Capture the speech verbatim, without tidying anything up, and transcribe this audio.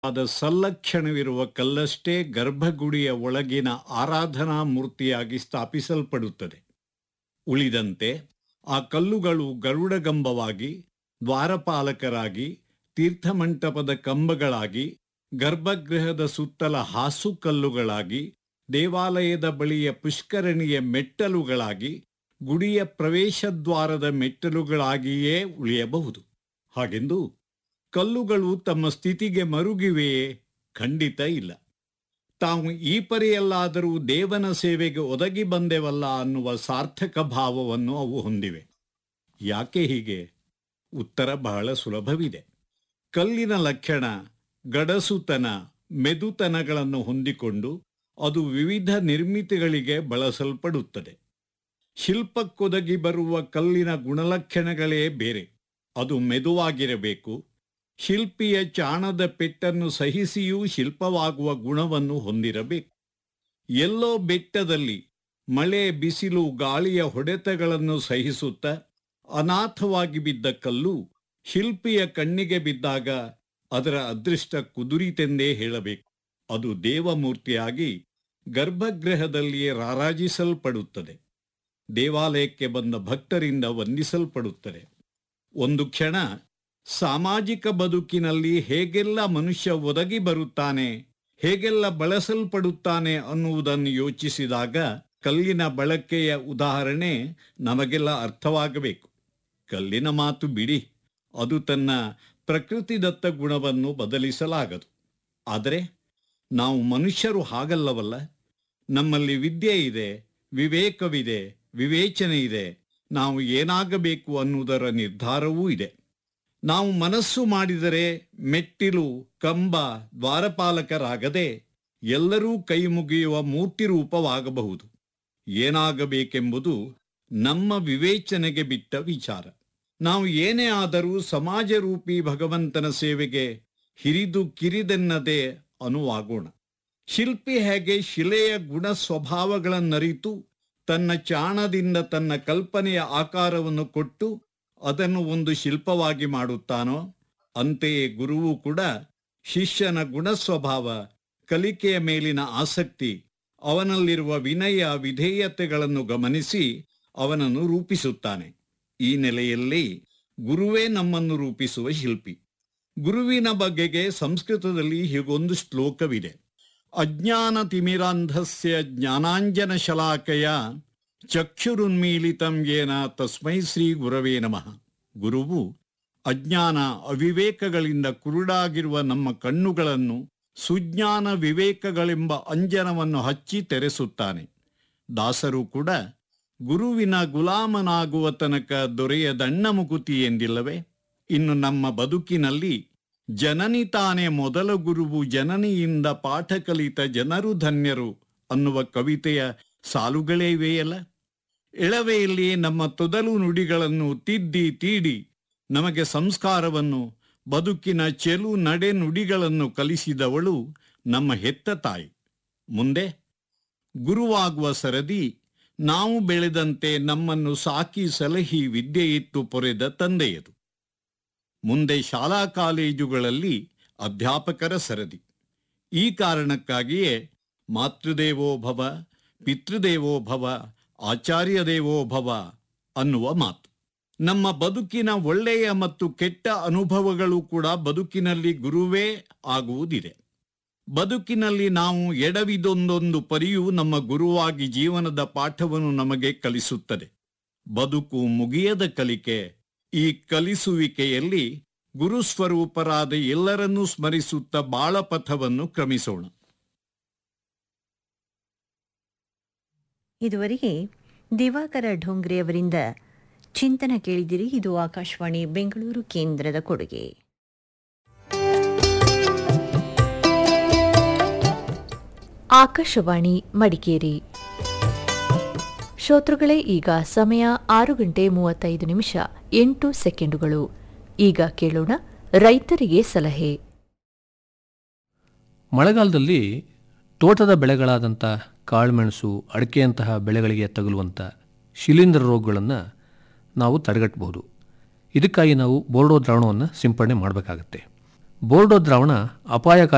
ಆದ ಸಲ್ಲಕ್ಷಣವಿರುವ ಕಲ್ಲಷ್ಟೇ ಗರ್ಭಗುಡಿಯ ಒಳಗಿನ ಆರಾಧನಾ ಮೂರ್ತಿಯಾಗಿ ಸ್ಥಾಪಿಸಲ್ಪಡುತ್ತದೆ. ಉಳಿದಂತೆ ಆ ಕಲ್ಲುಗಳು ಗರುಡಗಂಬವಾಗಿ, ದ್ವಾರಪಾಲಕರಾಗಿ, ತೀರ್ಥಮಂಟಪದ ಕಂಬಗಳಾಗಿ, ಗರ್ಭಗೃಹದ ಸುತ್ತಲ ಹಾಸುಕಲ್ಲುಗಳಾಗಿ, ದೇವಾಲಯದ ಬಳಿಯ ಪುಷ್ಕರಣಿಯ ಮೆಟ್ಟಲುಗಳಾಗಿ, ಗುಡಿಯ ಪ್ರವೇಶದ್ವಾರದ ಮೆಟ್ಟಲುಗಳಾಗಿಯೇ ಉಳಿಯಬಹುದು. ಹಾಗೆಂದು ಕಲ್ಲುಗಳು ತಮ್ಮ ಸ್ಥಿತಿಗೆ ಮರುಗಿವೆಯೇ? ಖಂಡಿತ ಇಲ್ಲ. ತಾವು ಈ ಪರಿಯಲ್ಲಾದರೂ ದೇವನ ಸೇವೆಗೆ ಒದಗಿ ಬಂದೆವಲ್ಲ ಅನ್ನುವ ಸಾರ್ಥಕ ಭಾವವನ್ನು ಅವು ಹೊಂದಿವೆ. ಯಾಕೆ ಹೀಗೆ? ಉತ್ತರ ಬಹಳ ಸುಲಭವಿದೆ. ಕಲ್ಲಿನ ಲಕ್ಷಣ ಗಡಸುತನ, ಮೆದುತನಗಳನ್ನು ಹೊಂದಿಕೊಂಡು ಅದು ವಿವಿಧ ನಿರ್ಮಿತಿಗಳಿಗೆ ಬಳಸಲ್ಪಡುತ್ತದೆ. ಶಿಲ್ಪಕ್ಕೊದಗಿ ಬರುವ ಕಲ್ಲಿನ ಗುಣಲಕ್ಷಣಗಳೇ ಬೇರೆ. ಅದು ಮೆದುವಾಗಿರಬೇಕು. ಶಿಲ್ಪಿಯ ಚಾಣದ ಪೆಟ್ಟನ್ನು ಸಹಿಸಿಯೂ ಶಿಲ್ಪವಾಗುವ ಗುಣವನ್ನು ಹೊಂದಿರಬೇಕು. ಎಲ್ಲೋ ಬೆಟ್ಟದಲ್ಲಿ ಮಳೆ, ಬಿಸಿಲು, ಗಾಳಿಯ ಹೊಡೆತಗಳನ್ನು ಸಹಿಸುತ್ತಾ ಅನಾಥವಾಗಿ ಬಿದ್ದ ಕಲ್ಲು ಶಿಲ್ಪಿಯ ಕಣ್ಣಿಗೆ ಬಿದ್ದಾಗ ಅದರ ಅದೃಷ್ಟ ಕುದುರಿತೆಂದೇ ಹೇಳಬೇಕು. ಅದು ದೇವಮೂರ್ತಿಯಾಗಿ ಗರ್ಭಗೃಹದಲ್ಲಿಯೇ ರಾರಾಜಿಸಲ್ಪಡುತ್ತದೆ. ದೇವಾಲಯಕ್ಕೆ ಬಂದ ಭಕ್ತರಿಂದ ವಂದಿಸಲ್ಪಡುತ್ತದೆ. ಒಂದು ಕ್ಷಣ ಸಾಮಾಜಿಕ ಬದುಕಿನಲ್ಲಿ ಹೇಗೆಲ್ಲ ಮನುಷ್ಯ ಒದಗಿ ಬರುತ್ತಾನೆ, ಹೇಗೆಲ್ಲ ಬಳಸಲ್ಪಡುತ್ತಾನೆ ಅನ್ನುವುದನ್ನು ಯೋಚಿಸಿದಾಗ ಕಲ್ಲಿನ ಬಳಕೆಯ ಉದಾಹರಣೆ ನಮಗೆಲ್ಲ ಅರ್ಥವಾಗಬೇಕು. ಕಲ್ಲಿನ ಮಾತು ಬಿಡಿ, ಅದು ತನ್ನ ಪ್ರಕೃತಿದತ್ತ ಗುಣವನ್ನು ಬದಲಿಸಲಾಗದು. ಆದರೆ ನಾವು ಮನುಷ್ಯರು ಹಾಗಲ್ಲವಲ್ಲ. ನಮ್ಮಲ್ಲಿ ವಿದ್ಯೆ ಇದೆ, ವಿವೇಕವಿದೆ, ವಿವೇಚನೆ ಇದೆ. ನಾವು ಏನಾಗಬೇಕು ಅನ್ನುವುದರ ನಿರ್ಧಾರವೂ ಇದೆ. ನಾವು ಮನಸ್ಸು ಮಾಡಿದರೆ ಮೆಟ್ಟಿಲು, ಕಂಬ, ದ್ವಾರಪಾಲಕರಾಗದೆ ಎಲ್ಲರೂ ಕೈ ಮುಗಿಯುವ ಮೂರ್ತಿ ರೂಪವಾಗಬಹುದು. ಏನಾಗಬೇಕೆಂಬುದು ನಮ್ಮ ವಿವೇಚನೆಗೆ ಬಿಟ್ಟ ವಿಚಾರ. ನಾವು ಏನೇ ಆದರೂ ಸಮಾಜರೂಪಿ ಭಗವಂತನ ಸೇವೆಗೆ ಹಿರಿದು ಕಿರಿದೆನ್ನದೆ ಅನುವಾಗೋಣ. ಶಿಲ್ಪಿ ಹೇಗೆ ಶಿಲೆಯ ಗುಣ ಸ್ವಭಾವಗಳನ್ನರಿತು ತನ್ನ ಚಾಣದಿಂದ ತನ್ನ ಕಲ್ಪನೆಯ ಆಕಾರವನ್ನು ಕೊಟ್ಟು ಅದನ್ನು ಒಂದು ಶಿಲ್ಪವಾಗಿ ಮಾಡುತ್ತಾನೋ, ಅಂತೆಯೇ ಗುರುವು ಕೂಡ ಶಿಷ್ಯನ ಗುಣಸ್ವಭಾವ, ಕಲಿಕೆಯ ಮೇಲಿನ ಆಸಕ್ತಿ, ಅವನಲ್ಲಿರುವ ವಿನಯ, ವಿಧೇಯತೆಗಳನ್ನು ಗಮನಿಸಿ ಅವನನ್ನು ರೂಪಿಸುತ್ತಾನೆ. ಈ ನೆಲೆಯಲ್ಲಿ ಗುರುವೇ ನಮ್ಮನ್ನು ರೂಪಿಸುವ ಶಿಲ್ಪಿ. ಗುರುವಿನ ಬಗೆಗೆ ಸಂಸ್ಕೃತದಲ್ಲಿ ಹೀಗೊಂದು ಶ್ಲೋಕವಿದೆ. ಅಜ್ಞಾನ ತಿಮಿರಾಂಧಸ್ಯ ಜ್ಞಾನಾಂಜನ ಶಲಾಕಯ ಚಕ್ಷುರುನ್ಮೀಲಿತಂ ಯೇನ ತಸ್ಮೈ ಶ್ರೀ ಗುರವೇ ನಮಃ. ಗುರುವು ಅಜ್ಞಾನ, ಅವಿವೇಕಗಳಿಂದ ಕುರುಡಾಗಿರುವ ನಮ್ಮ ಕಣ್ಣುಗಳನ್ನು ಸುಜ್ಞಾನ ವಿವೇಕಗಳೆಂಬ ಅಂಜನವನ್ನು ಹಚ್ಚಿ ತೆರೆಸುತ್ತಾನೆ. ದಾಸರು ಕೂಡ ಗುರುವಿನ ಗುಲಾಮನಾಗುವ ತನಕ ದೊರೆಯದಣ್ಣ ಮುಕುತಿ ಎಂದಿಲ್ಲವೇ? ಇನ್ನು ನಮ್ಮ ಬದುಕಿನಲ್ಲಿ ಜನನಿ ತಾನೇ ಮೊದಲ ಗುರುವು, ಜನನಿಯಿಂದ ಪಾಠ ಕಲಿತ ಜನರು ಧನ್ಯರು ಅನ್ನುವ ಕವಿತೆಯ ಸಾಲುಗಳೇ ಇವೆಯಲ್ಲ. ಎಳವೆಯಲ್ಲಿ ನಮ್ಮ ತೊದಲು ನುಡಿಗಳನ್ನು ತಿದ್ದಿ ತೀಡಿ ನಮಗೆ ಸಂಸ್ಕಾರವನ್ನು, ಬದುಕಿನ ಚೆಲು ನಡೆ ನುಡಿಗಳನ್ನು ಕಲಿಸಿದವಳು ನಮ್ಮ ಹೆತ್ತ ತಾಯಿ. ಮುಂದೆ ಗುರುವಾಗುವ ಸರದಿ ನಾವು ಬೆಳೆದಂತೆ ನಮ್ಮನ್ನು ಸಾಕಿ ಸಲಹಿ ವಿದ್ಯೆಯಿತ್ತು ಪೊರೆದ ತಂದೆಯದು. ಮುಂದೆ ಶಾಲಾ ಕಾಲೇಜುಗಳಲ್ಲಿ ಅಧ್ಯಾಪಕರ ಸರದಿ. ಈ ಕಾರಣಕ್ಕಾಗಿಯೇ ಮಾತೃದೇವೋ ಭವ, ಪಿತೃದೇವೋ ಭವ, ಆಚಾರ್ಯ ದೇವೋ ಭವ ಅನ್ನುವ ಮಾತು. ನಮ್ಮ ಬದುಕಿನ ಒಳ್ಳೆಯ ಮತ್ತು ಕೆಟ್ಟ ಅನುಭವಗಳು ಕೂಡ ಬದುಕಿನಲ್ಲಿ ಗುರುವೇ ಆಗುವುದಿದೆ. ಬದುಕಿನಲ್ಲಿ ನಾವು ಎಡವಿದೊಂದೊಂದು ಪರಿಯು ನಮ್ಮ ಗುರುವಾಗಿ ಜೀವನದ ಪಾಠವನ್ನು ನಮಗೆ ಕಲಿಸುತ್ತದೆ. ಬದುಕು ಮುಗಿಯದ ಕಲಿಕೆ. ಈ ಕಲಿಸುವಿಕೆಯಲ್ಲಿ ಗುರುಸ್ವರೂಪರಾದ ಎಲ್ಲರನ್ನೂ ಸ್ಮರಿಸುತ್ತಾ ಬಾಳಪಥವನ್ನು ಕ್ರಮಿಸೋಣ. ಇದುವರೆಗೆ ದಿವಾಕರ ಢೋಂಗ್ರೆಯವರಿಂದ ಚಿಂತನ ಕೇಳಿದಿರಿ. ಇದು ಆಕಾಶವಾಣಿ ಬೆಂಗಳೂರು ಕೇಂದ್ರದ ಕೊಡುಗೆ. ಆಕಾಶವಾಣಿ ಮಡಿಕೇರಿ. ಶ್ರೋತೃಗಳೇ, ಈಗ ಸಮಯ ಆರು ಗಂಟೆ ಮೂವತ್ತೈದು ನಿಮಿಷ ಎಂಟು ಸೆಕೆಂಡುಗಳು. ಈಗ ಕೇಳೋಣ ರೈತರಿಗೆ ಸಲಹೆ. ಮಳೆಗಾಲದಲ್ಲಿ ತೋಟದ ಬೆಳೆಗಳಾದಂಥ ಕಾಳುಮೆಣಸು, ಅಡಿಕೆಯಂತಹ ಬೆಳೆಗಳಿಗೆ ತಗುಲುವಂಥ ಶಿಲೀಂಧ್ರ ರೋಗಗಳನ್ನು ನಾವು ತಡೆಗಟ್ಟಬಹುದು. ಇದಕ್ಕಾಗಿ ನಾವು ಬೋರ್ಡೋ ದ್ರಾವಣವನ್ನು ಸಿಂಪಡಣೆ ಮಾಡಬೇಕಾಗತ್ತೆ. ಬೋರ್ಡೋ ದ್ರಾವಣ ಅಪಾಯಕಾರಿ